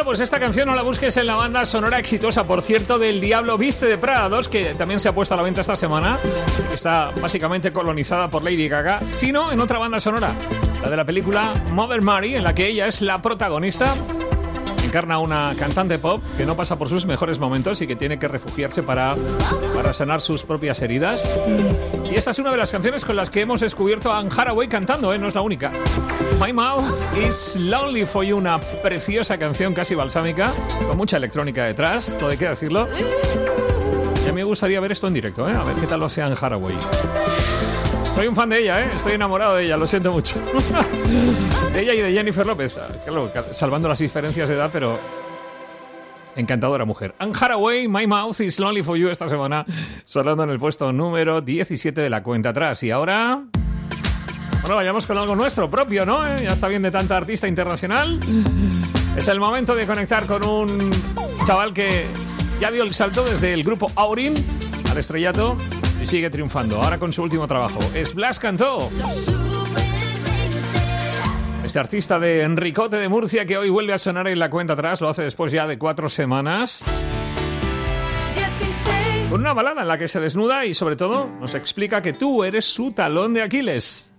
pues esta canción no la busques en la banda sonora exitosa, por cierto, del Diablo Viste de Prada 2, que también se ha puesto a la venta esta semana, que está básicamente colonizada por Lady Gaga, sino en otra banda sonora, la de la película Mother Mary, en la que ella es la protagonista. Encarna una cantante pop que no pasa por sus mejores momentos y que tiene que refugiarse para sanar sus propias heridas. Y esta es una de las canciones con las que hemos descubierto a Anne Hathaway cantando, no es la única. My Mouth is Lonely for You, una preciosa canción casi balsámica, con mucha electrónica detrás, todo hay que decirlo. Y a mí me gustaría ver esto en directo, a ver qué tal lo hace Anne Hathaway. Soy un fan de ella, estoy enamorado de ella, lo siento mucho. De ella y de Jennifer López, claro, salvando las diferencias de edad, pero encantadora mujer. Anne Hathaway, My Mouth is Lonely for You, esta semana sonando en el puesto número 17 de la cuenta atrás. Y ahora, bueno, vayamos con algo nuestro propio, ¿no? Ya está bien de tanta artista internacional. Es el momento de conectar con un chaval que ya dio el salto desde el grupo Aurin al estrellato y sigue triunfando. Ahora con su último trabajo. Es Blas Cantó. Este artista de Enricote de Murcia que hoy vuelve a sonar en la cuenta atrás, lo hace después ya de 4 semanas. Con una balada en la que se desnuda y sobre todo nos explica que tú eres su talón de Aquiles.